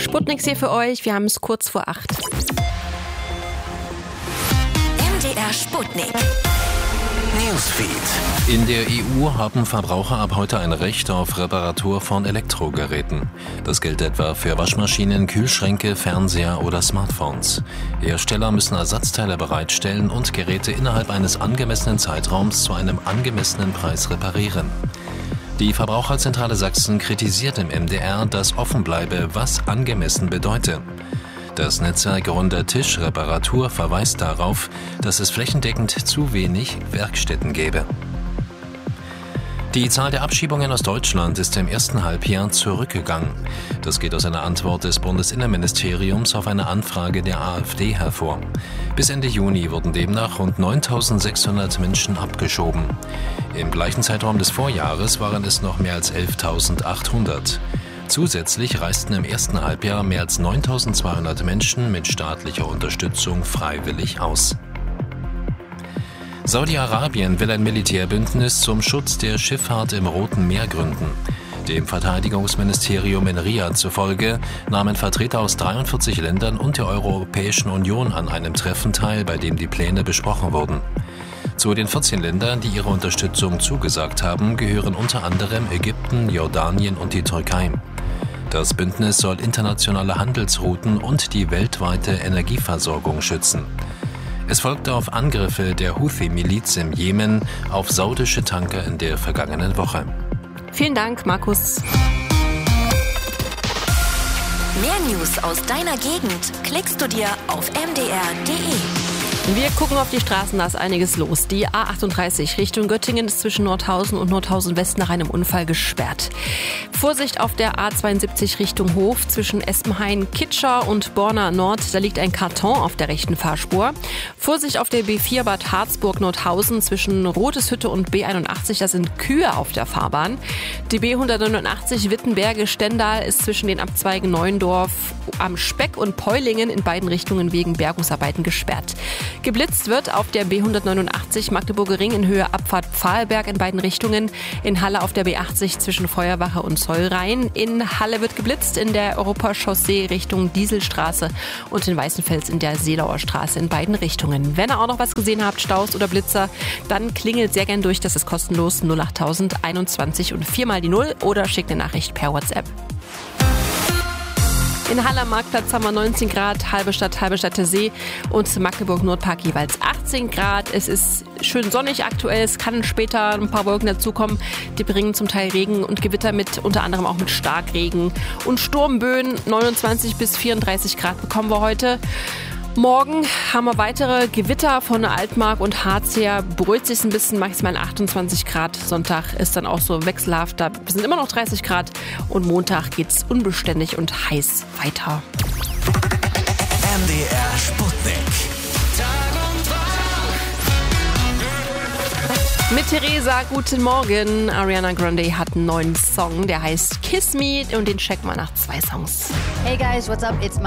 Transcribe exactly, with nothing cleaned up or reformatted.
Sputniks hier für euch. Wir haben es kurz vor acht. M D R Sputnik. Newsfeed. In der E U haben Verbraucher ab heute ein Recht auf Reparatur von Elektrogeräten. Das gilt etwa für Waschmaschinen, Kühlschränke, Fernseher oder Smartphones. Hersteller müssen Ersatzteile bereitstellen und Geräte innerhalb eines angemessenen Zeitraums zu einem angemessenen Preis reparieren. Die Verbraucherzentrale Sachsen kritisiert im M D R, dass offen bleibe, was angemessen bedeutet. Das Netzwerk Runder Tisch Reparatur verweist darauf, dass es flächendeckend zu wenig Werkstätten gäbe. Die Zahl der Abschiebungen aus Deutschland ist im ersten Halbjahr zurückgegangen. Das geht aus einer Antwort des Bundesinnenministeriums auf eine Anfrage der AfD hervor. Bis Ende Juni wurden demnach rund neuntausendsechshundert Menschen abgeschoben. Im gleichen Zeitraum des Vorjahres waren es noch mehr als elftausendachthundert. Zusätzlich reisten im ersten Halbjahr mehr als neuntausendzweihundert Menschen mit staatlicher Unterstützung freiwillig aus. Saudi-Arabien will ein Militärbündnis zum Schutz der Schifffahrt im Roten Meer gründen. Dem Verteidigungsministerium in Riyadh zufolge nahmen Vertreter aus dreiundvierzig Ländern und der Europäischen Union an einem Treffen teil, bei dem die Pläne besprochen wurden. Zu den vierzehn Ländern, die ihre Unterstützung zugesagt haben, gehören unter anderem Ägypten, Jordanien und die Türkei. Das Bündnis soll internationale Handelsrouten und die weltweite Energieversorgung schützen. Es folgte auf Angriffe der Houthi-Miliz im Jemen auf saudische Tanker in der vergangenen Woche. Vielen Dank, Markus. Mehr News aus deiner Gegend klickst du dir auf m d r punkt d e. Wir gucken auf die Straßen, da ist einiges los. Die A achtunddreißig Richtung Göttingen ist zwischen Nordhausen und Nordhausen West nach einem Unfall gesperrt. Vorsicht auf der A zweiundsiebzig Richtung Hof zwischen Espenhain-Kitscher und Borna Nord. Da liegt ein Karton auf der rechten Fahrspur. Vorsicht auf der B vier Bad Harzburg-Nordhausen zwischen Roteshütte und B einundachtzig. Da sind Kühe auf der Fahrbahn. Die B hundertneunundachtzig Wittenberge-Stendal ist zwischen den Abzweigen Neuendorf am Speck und Peulingen in beiden Richtungen wegen Bergungsarbeiten gesperrt. Geblitzt wird auf der B hundertneunundachtzig Magdeburger Ring in Höhe Abfahrt Pfahlberg in beiden Richtungen. In Halle auf der B achtzig zwischen Feuerwache und Zollrhein. In Halle wird geblitzt in der Europachaussee Richtung Dieselstraße und in Weißenfels in der Seelauer Straße in beiden Richtungen. Wenn ihr auch noch was gesehen habt, Staus oder Blitzer, dann klingelt sehr gern durch. Das ist kostenlos null achttausend einundzwanzig und viermal die Null oder schickt eine Nachricht per WhatsApp. In Halle am Marktplatz haben wir neunzehn Grad, Halberstadt, Halberstadter See und Magdeburg Nordpark jeweils achtzehn Grad. Es ist schön sonnig aktuell, es kann später ein paar Wolken dazukommen. Die bringen zum Teil Regen und Gewitter mit, unter anderem auch mit Starkregen und Sturmböen. neunundzwanzig bis vierunddreißig Grad bekommen wir heute. Morgen haben wir weitere Gewitter von Altmark und Harz her. Beruhigt sich ein bisschen, maximal achtundzwanzig Grad. Sonntag ist dann auch so wechselhaft. Da sind immer noch dreißig Grad. Und Montag geht's unbeständig und heiß weiter. M D R Sputnik. Mit Theresa, guten Morgen. Ariana Grande hat einen neuen Song, der heißt Kiss Me und den checken wir nach zwei Songs. Hey guys, what's up? It's